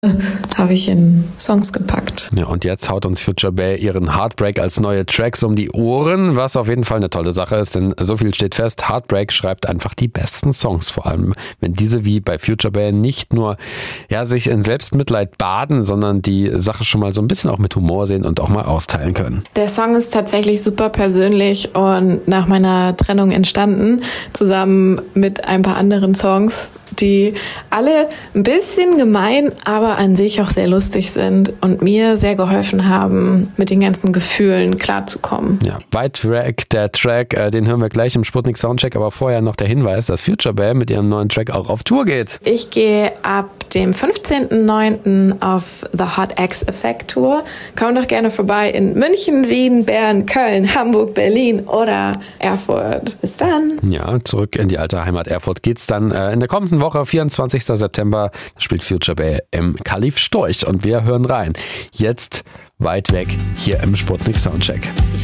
habe ich in Songs gepackt. Ja, und jetzt haut uns Future Bay ihren Heartbreak als neue Tracks um die Ohren, was auf jeden Fall eine tolle Sache ist, denn so viel steht fest, Heartbreak schreibt einfach die besten Songs, vor allem wenn diese wie bei Future Bay nicht nur sich in Selbstmitleid baden, sondern die Sache schon mal so ein bisschen auch mit Humor sehen und auch mal austeilen können. Der Song ist tatsächlich super persönlich und nach meiner Trennung entstanden, zusammen mit ein paar anderen Songs, die alle ein bisschen gemein, aber an sich auch sehr lustig sind und mir sehr geholfen haben, mit den ganzen Gefühlen klarzukommen. Ja, White Track, der Track, den hören wir gleich im Sputnik Soundcheck, aber vorher noch der Hinweis, dass Future Bay mit ihrem neuen Track auch auf Tour geht. Ich gehe ab dem 15.09. auf The Hot X Effect Tour. Komm doch gerne vorbei in München, Wien, Bern, Köln, Hamburg, Berlin oder Erfurt. Bis dann. Ja, zurück in die alte Heimat Erfurt geht's dann in der kommenden Woche, 24. September, spielt Future Bay im Kalif Storch und wir hören rein. Jetzt weit weg hier im Sputnik Soundcheck.